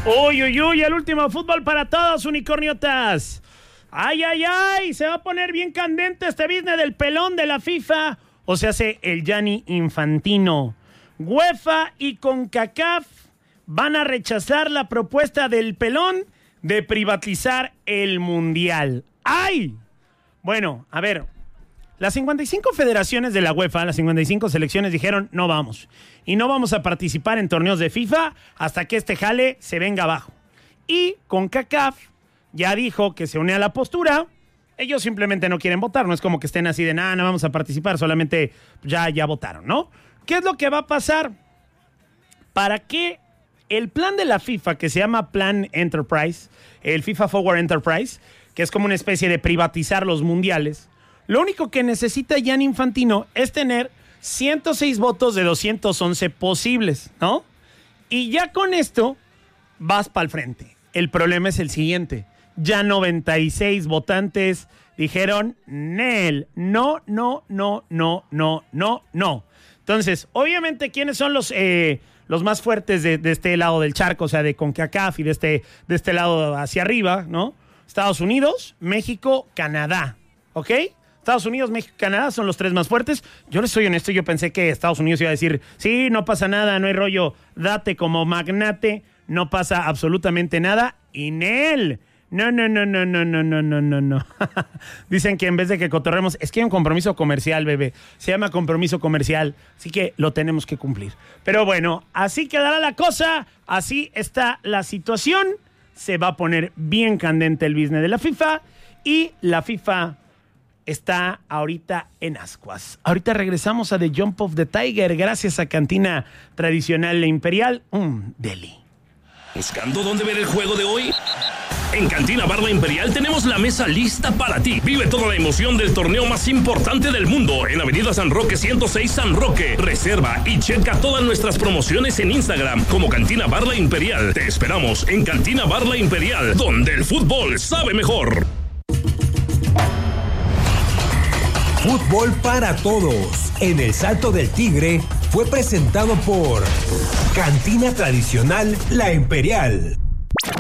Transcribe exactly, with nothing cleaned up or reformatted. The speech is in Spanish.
Uy, uy, uy, el último fútbol para todos, unicorniotas. Ay, ay, ay, se va a poner bien candente este business del pelón de la FIFA. O se hace el Gianni Infantino. UEFA y CONCACAF van a rechazar la propuesta del pelón de privatizar el Mundial. ¡Ay! Bueno, a ver, las cincuenta y cinco federaciones de la UEFA, las cincuenta y cinco selecciones dijeron no vamos. Y no vamos a participar en torneos de FIFA hasta que este jale se venga abajo. Y CONCACAF ya dijo que se une a la postura. Ellos simplemente no quieren votar, no es como que estén así de nada, no vamos a participar, solamente ya, ya votaron, ¿no? ¿Qué es lo que va a pasar? Para que el plan de la FIFA, que se llama Plan Enterprise, el FIFA Forward Enterprise, que es como una especie de privatizar los mundiales, lo único que necesita Gianni Infantino es tener ciento seis votos de doscientos once posibles, ¿no? Y ya con esto vas para el frente. El problema es el siguiente. Ya noventa y seis votantes dijeron Nel, no, no, no, no, no, no, no. Entonces, obviamente, ¿quiénes son los, eh, los más fuertes de, de este lado del charco? O sea, de CONCACAF y de este, de este lado hacia arriba, ¿no? Estados Unidos, México, Canadá, ¿ok? Estados Unidos, México, Canadá son los tres más fuertes. Yo les soy honesto, yo pensé que Estados Unidos iba a decir, sí, no pasa nada, no hay rollo, date como magnate, no pasa absolutamente nada. Y Nel, no, no, no, no, no, no, no, no, no, no. Dicen que en vez de que cotorremos, es que hay un compromiso comercial, bebé. Se llama compromiso comercial, así que lo tenemos que cumplir. Pero bueno, así quedará la cosa, así está la situación. Se va a poner bien candente el business de la FIFA y la FIFA está ahorita en ascuas. Ahorita regresamos a The Jump of the Tiger gracias a Cantina Tradicional La Imperial, un deli. ¿Buscando dónde ver el juego de hoy? En Cantina Bar La Imperial tenemos la mesa lista para ti. Vive toda la emoción del torneo más importante del mundo en Avenida San Roque ciento seis San Roque. Reserva y checa todas nuestras promociones en Instagram como Cantina Bar La Imperial. Te esperamos en Cantina Bar La Imperial, donde el fútbol sabe mejor. Fútbol para todos en el Salto del Tigre fue presentado por Cantina Tradicional La Imperial.